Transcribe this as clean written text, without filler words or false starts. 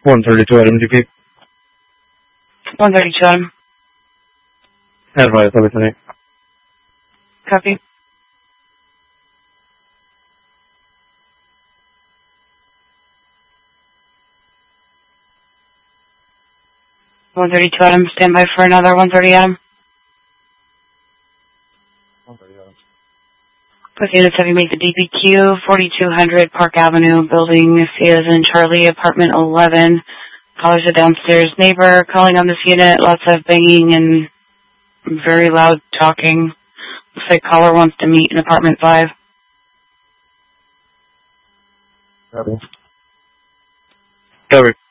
132 Adam, GP. 132 Adam. Advise, everything. Copy. One 32 Adam, stand by for another 130 Adam. 130 Adam. Plus units having made the DPQ, 4200 Park Avenue, building C as in Charlie, apartment 11. Caller's a downstairs neighbor calling on this unit, lots of banging and very loud talking. Looks like caller wants to meet in apartment 5. Copy. Cover.